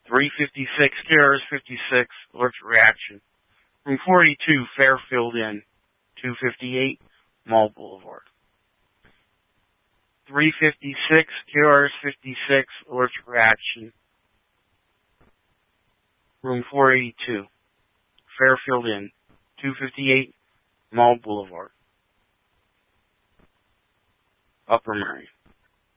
356 KRS 56 allergic reaction. Room 482 Fairfield Inn, 258 Mall Boulevard. 356 KRS 56 allergic reaction. Room 482 Fairfield Inn, 258 Mall Boulevard. Upper Merion.